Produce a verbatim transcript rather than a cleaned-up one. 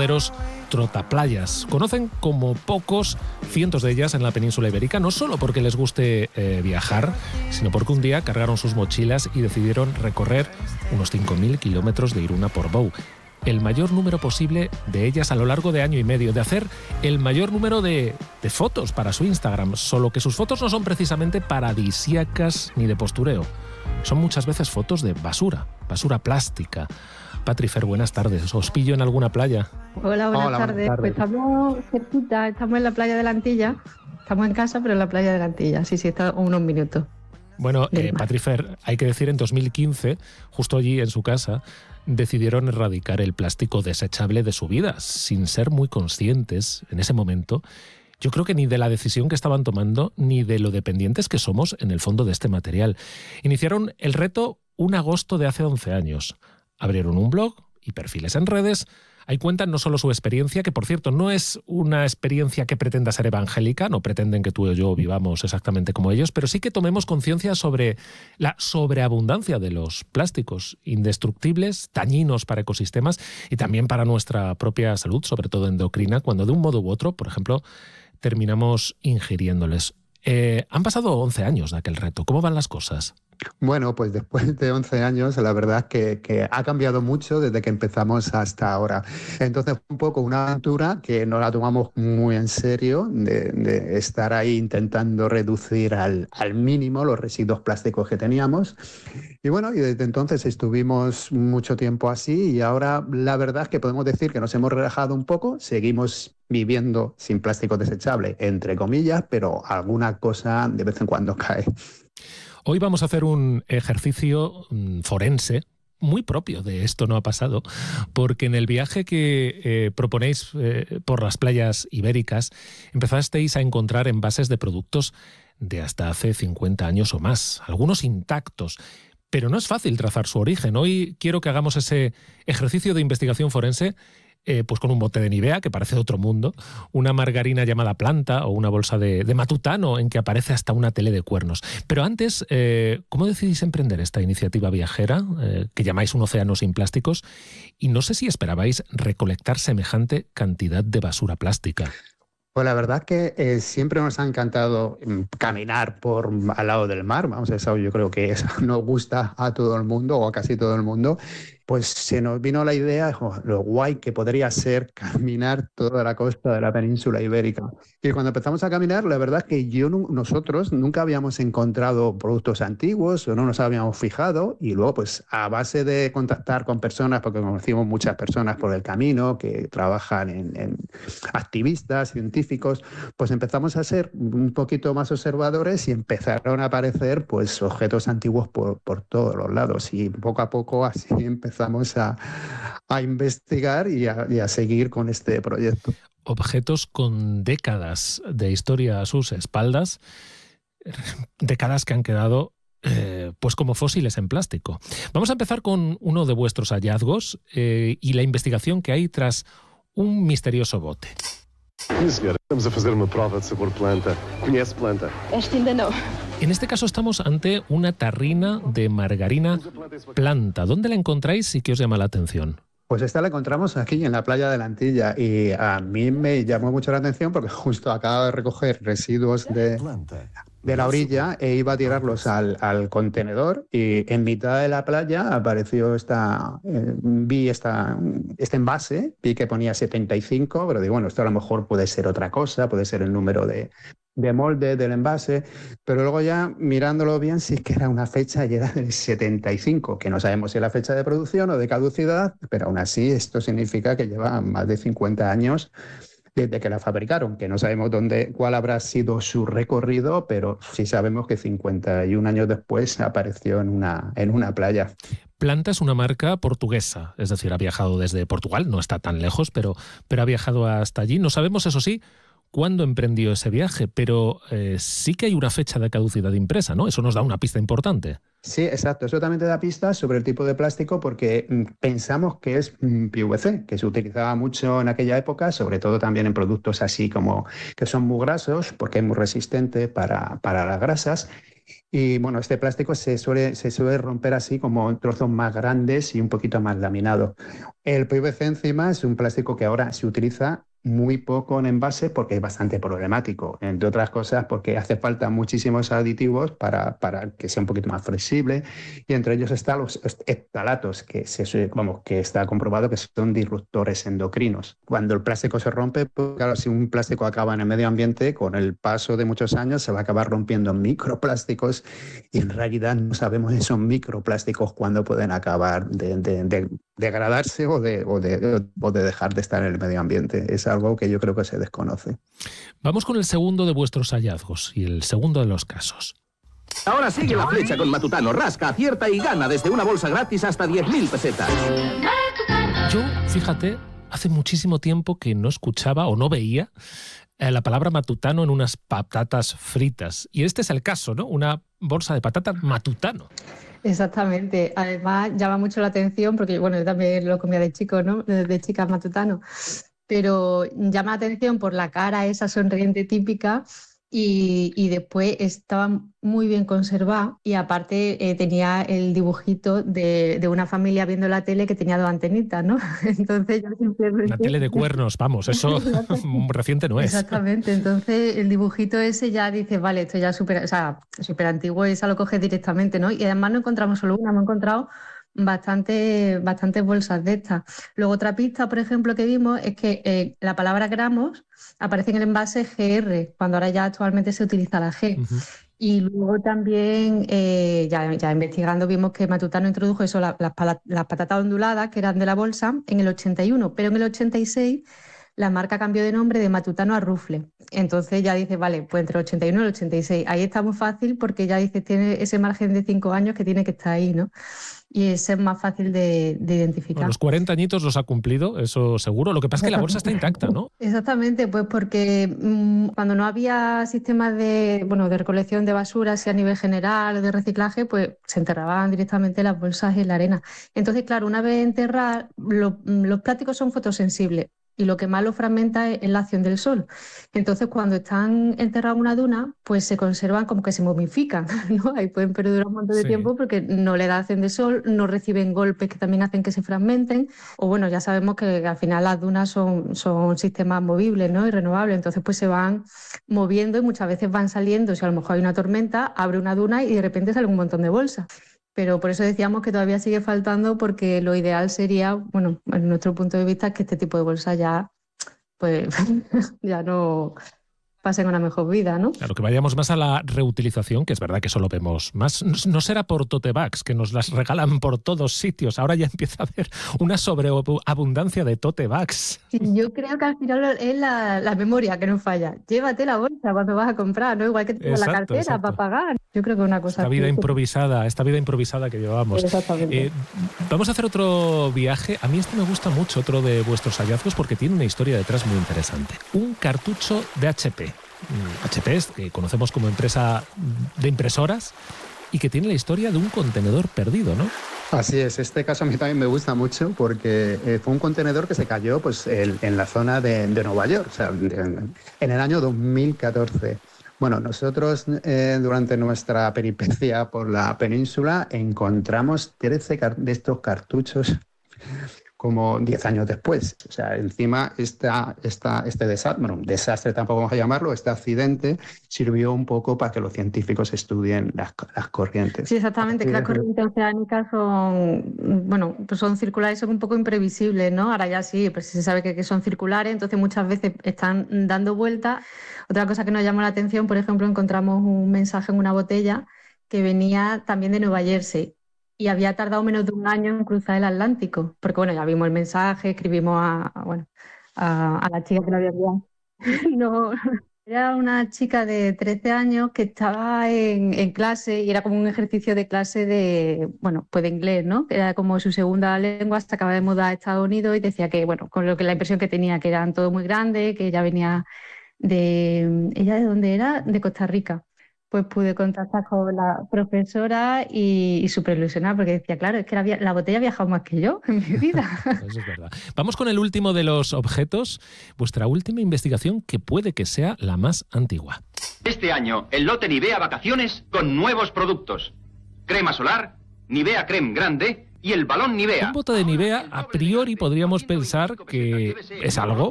verdaderos trotaplayas. Conocen como pocos cientos de ellas en la península ibérica, no solo porque les guste eh, viajar, sino porque un día cargaron sus mochilas y decidieron recorrer unos cinco mil kilómetros de Irún a Portbou. El mayor número posible de ellas a lo largo de año y medio, de hacer el mayor número de, de fotos para su Instagram, solo que sus fotos no son precisamente paradisíacas ni de postureo. Son muchas veces fotos de basura, basura plástica. Patri Fer, buenas tardes. ¿Os pillo en alguna playa? Hola, buenas, Hola, tardes. buenas tardes. Pues estamos cerquita, estamos en la playa de la Antilla. Estamos en casa, pero en la playa de la Antilla. Sí, sí, está a unos minutos. Bueno, eh, Patri Fer, hay que decir, en dos mil quince, justo allí en su casa, decidieron erradicar el plástico desechable de su vida, sin ser muy conscientes en ese momento. Yo creo que ni de la decisión que estaban tomando, ni de lo dependientes que somos en el fondo de este material. Iniciaron el reto un agosto de hace once años. Abrieron un blog y perfiles en redes. Ahí cuentan no solo su experiencia, que por cierto no es una experiencia que pretenda ser evangélica, no pretenden que tú o yo vivamos exactamente como ellos, pero sí que tomemos conciencia sobre la sobreabundancia de los plásticos indestructibles, dañinos para ecosistemas y también para nuestra propia salud, sobre todo endocrina, cuando de un modo u otro, por ejemplo, terminamos ingiriéndoles. Eh, han pasado once años de aquel reto. ¿Cómo van las cosas? Bueno, pues después de once años, la verdad es que, que ha cambiado mucho desde que empezamos hasta ahora. Entonces, un poco una aventura que no la tomamos muy en serio, de, de estar ahí intentando reducir al, al mínimo los residuos plásticos que teníamos. Y bueno, y desde entonces estuvimos mucho tiempo así y ahora la verdad es que podemos decir que nos hemos relajado un poco, seguimos viviendo sin plástico desechable, entre comillas, pero alguna cosa de vez en cuando cae. Hoy vamos a hacer un ejercicio forense muy propio de Esto no ha pasado, porque en el viaje que eh, proponéis eh, por las playas ibéricas empezasteis a encontrar envases de productos de hasta hace cincuenta años o más, algunos intactos. Pero no es fácil trazar su origen. Hoy quiero que hagamos ese ejercicio de investigación forense Eh, pues con un bote de Nivea, que parece de otro mundo, una margarina llamada Planta o una bolsa de, de Matutano en que aparece hasta una tele de cuernos. Pero antes, eh, ¿cómo decidís emprender esta iniciativa viajera, eh, que llamáis Un océano sin plásticos? Y no sé si esperabais recolectar semejante cantidad de basura plástica. Pues la verdad es que eh, siempre nos ha encantado caminar por al lado del mar. Vamos, eso yo creo que eso nos gusta a todo el mundo o a casi todo el mundo. Pues se nos vino la idea, oh, lo guay que podría ser caminar toda la costa de la península ibérica. Y cuando empezamos a caminar, la verdad es que yo, nosotros nunca habíamos encontrado productos antiguos o no nos habíamos fijado. Y luego, pues a base de contactar con personas, porque conocimos muchas personas por el camino que trabajan en, en activistas, científicos, pues empezamos a ser un poquito más observadores y empezaron a aparecer pues objetos antiguos por, por todos los lados. Y poco a poco así empezamos Empezamos a, a investigar y a, y a seguir con este proyecto. Objetos con décadas de historia a sus espaldas, décadas que han quedado eh, pues como fósiles en plástico. Vamos a empezar con uno de vuestros hallazgos eh, y la investigación que hay tras un misterioso bote. Sim, senhora. Estamos a fazer uma prova de sabor planta. Conhece planta? Este ainda no. En este caso estamos ante una tarrina de margarina Planta. ¿Dónde la encontráis y qué os llama la atención? Pues esta la encontramos aquí en la playa de la Antilla y a mí me llamó mucho la atención porque justo acaba de recoger residuos de, de la orilla e iba a tirarlos al, al contenedor y en mitad de la playa apareció esta, eh, vi esta, este envase, vi que ponía setenta y cinco, pero digo, bueno, esto a lo mejor puede ser otra cosa, puede ser el número de, de molde del envase, pero luego ya mirándolo bien sí que era una fecha y era del setenta y cinco, que no sabemos si es la fecha de producción o de caducidad, pero aún así esto significa que lleva más de cincuenta años desde que la fabricaron, que no sabemos dónde, cuál habrá sido su recorrido, pero sí sabemos que cincuenta y un años después apareció en una, en una playa. Planta es una marca portuguesa, es decir, ha viajado desde Portugal, no está tan lejos, pero, pero ha viajado hasta allí. No sabemos, eso sí, cuándo emprendió ese viaje, pero eh, sí que hay una fecha de caducidad impresa, ¿no? Eso nos da una pista importante. Sí, exacto. Eso también te da pistas sobre el tipo de plástico porque mm, pensamos que es mm, P V C, que se utilizaba mucho en aquella época, sobre todo también en productos así como que son muy grasos, porque es muy resistente para, para las grasas. Y bueno, este plástico se suele, se suele romper así como en trozos más grandes y un poquito más laminado. El P V C encima es un plástico que ahora se utiliza muy poco en envase porque es bastante problemático, entre otras cosas porque hace falta muchísimos aditivos para, para que sea un poquito más flexible, y entre ellos están los phtalatos, que, se, vamos, que está comprobado que son disruptores endocrinos. Cuando el plástico se rompe, pues claro, si un plástico acaba en el medio ambiente, con el paso de muchos años se va a acabar rompiendo en microplásticos, y en realidad no sabemos esos microplásticos cuándo pueden acabar de, de, de degradarse o de, o, de, o de dejar de estar en el medio ambiente. Es algo que yo creo que se desconoce. Vamos con el segundo de vuestros hallazgos y el segundo de los casos. Ahora sigue la flecha con Matutano. Rasca, acierta y gana desde una bolsa gratis hasta diez mil pesetas. Yo, fíjate, hace muchísimo tiempo que no escuchaba o no veía eh, la palabra Matutano en unas patatas fritas. Y este es el caso, ¿no? Una bolsa de patatas Matutano. Exactamente. Además, llama mucho la atención porque, bueno, yo también lo comía de chico, ¿no? De, de chica Matutano. Pero llama la atención por la cara esa sonriente típica y, y después estaba muy bien conservada, y aparte eh, tenía el dibujito de, de una familia viendo la tele que tenía dos antenitas, ¿no? Entonces yo simplemente... Una tele de cuernos, vamos, eso reciente no es. Exactamente, entonces el dibujito ese ya dice, vale, esto ya es súper, o sea, súper antiguo, y esa lo coges directamente, ¿no? Y además no encontramos solo una, hemos encontrado bastante, bastantes bolsas de estas. Luego otra pista, por ejemplo, que vimos es que eh, la palabra gramos aparece en el envase G R, cuando ahora ya actualmente se utiliza la G. Uh-huh. Y luego también, eh, ya, ya investigando, vimos que Matutano introdujo eso, la, las, las patatas onduladas, que eran de la bolsa, en el ochenta y uno, pero en el ochenta y seis la marca cambió de nombre de Matutano a Rufle. Entonces ya dice, vale, pues entre el ochenta y uno y el ochenta y seis. Ahí está muy fácil porque ya dice, tiene ese margen de cinco años que tiene que estar ahí, ¿no? Y ese es más fácil de, de identificar. Bueno, los cuarenta añitos los ha cumplido, eso seguro. Lo que pasa es que la bolsa está intacta, ¿no? Exactamente, pues porque mmm, cuando no había sistemas de, bueno, de recolección de basura, si a nivel general, de reciclaje, pues se enterraban directamente las bolsas en la arena. Entonces, claro, una vez enterradas, lo, los plásticos son fotosensibles. Y lo que más lo fragmenta es la acción del sol. Entonces, cuando están enterrados en una duna, pues se conservan como que se momifican, ¿no? Ahí pueden perdurar un montón de sí. tiempo porque no le da acción de sol, no reciben golpes que también hacen que se fragmenten. O bueno, ya sabemos que al final las dunas son, son sistemas movibles, ¿no? Y renovables. Entonces, pues se van moviendo y muchas veces van saliendo. Si a lo mejor hay una tormenta, abre una duna y de repente sale un montón de bolsas. Pero por eso decíamos que todavía sigue faltando, porque lo ideal sería, bueno, en nuestro punto de vista, es que este tipo de bolsas ya, pues, ya no pasen una mejor vida, ¿no? Claro, que vayamos más a la reutilización, que es verdad que eso lo vemos más. No será por tote bags, que nos las regalan por todos sitios. Ahora ya empieza a haber una sobreabundancia de tote bags. Sí, yo creo que al final es la, la memoria que nos falla. Llévate la bolsa cuando vas a comprar, ¿no? Igual que te la cartera exacto. para pagar. Yo creo que es una cosa... Esta vida así. improvisada, esta vida improvisada que llevamos. Exactamente. Eh, vamos a hacer otro viaje. A mí este me gusta mucho, otro de vuestros hallazgos, porque tiene una historia detrás muy interesante. Un cartucho de H P. H P es, que conocemos como empresa de impresoras, y que tiene la historia de un contenedor perdido, ¿no? Así es, este caso a mí también me gusta mucho porque eh, fue un contenedor que se cayó pues, el, en la zona de, de Nueva York, o sea, en, en el año dos mil catorce. Bueno, nosotros eh, durante nuestra peripecia por la península encontramos trece de estos cartuchos como diez años después. O sea, encima esta, esta, este desastre, bueno, desastre tampoco vamos a llamarlo, este accidente sirvió un poco para que los científicos estudien las, las corrientes. Sí, exactamente, que las corrientes oceánicas son, bueno, pues son circulares, son un poco imprevisibles, ¿no? Ahora ya sí, pues se sabe que, que son circulares, entonces muchas veces están dando vueltas. Otra cosa que nos llamó la atención, por ejemplo, encontramos un mensaje en una botella que venía también de Nueva Jersey, y había tardado menos de un año en cruzar el Atlántico, porque bueno, ya vimos el mensaje, escribimos a, a, bueno, a, a la chica que lo había enviado. No, era una chica de trece años que estaba en, en clase, y era como un ejercicio de clase de, bueno, pues de inglés, ¿no? Era como su segunda lengua, se acaba de mudar a Estados Unidos, y decía que, bueno, con lo que la impresión que tenía, que eran todo muy grandes, que ella venía de, ¿ella de dónde era? De Costa Rica. Pues pude contactar con la profesora y, y súper ilusionada, porque decía, claro, es que la, la botella ha viajado más que yo en mi vida. Eso es verdad. Vamos con el último de los objetos, vuestra última investigación, que puede que sea la más antigua. Este año, el lote Nivea Vacaciones con nuevos productos. Crema solar, Nivea Creme Grande y el balón Nivea. Un bote de Nivea, a priori podríamos pensar que es algo